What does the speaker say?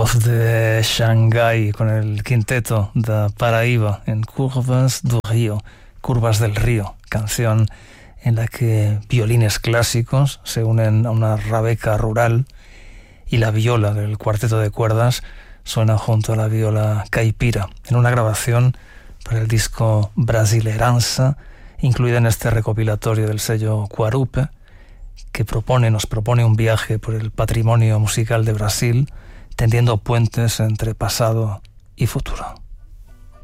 Love de Shanghai con el quinteto de Paraíba en Curvas do Río, Curvas del Río, canción en la que violines clásicos se unen a una rabeca rural y la viola del cuarteto de cuerdas suena junto a la viola caipira en una grabación para el disco Brasileranza, incluida en este recopilatorio del sello Guarupe, que nos propone un viaje por el patrimonio musical de Brasil, tendiendo puentes entre pasado y futuro.